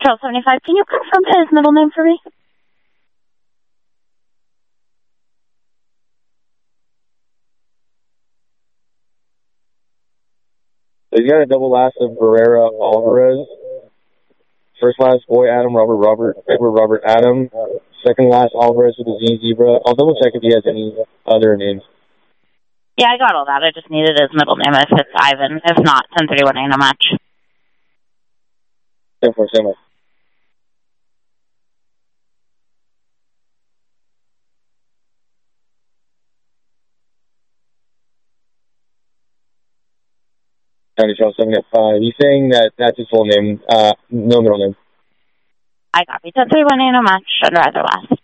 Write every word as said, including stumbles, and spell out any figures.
Charles seventy-five, can you confirm his middle name for me? So he's got a double last of Barrera Alvarez. First last boy Adam Robert Robert Edward Robert Adam. Second last Alvarez with a Z Zebra. I'll double check if he has any other names. Yeah, I got all that. I just needed his middle name if it's Ivan. If not, ten thirty-one ain't a match. ten four seven. County Charles seven at five. He's saying that that's his full name, uh, no middle name. I copy. ten thirty-one ain't a match under either last.